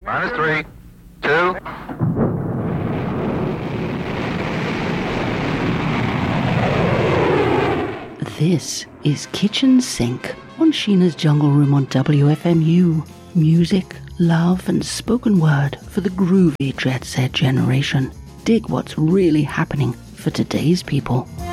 Minus 3, 2. This is Kitchen Sink on Sheena's Jungle Room on WFMU. Music, love and spoken word for the groovy Jet Set generation. Dig what's really happening for today's people.